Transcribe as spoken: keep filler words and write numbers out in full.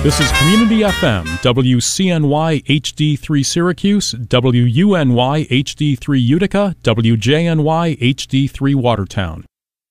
This is Community F M, W C N Y H D three Syracuse, W U N Y H D three Utica, W J N Y H D three Watertown.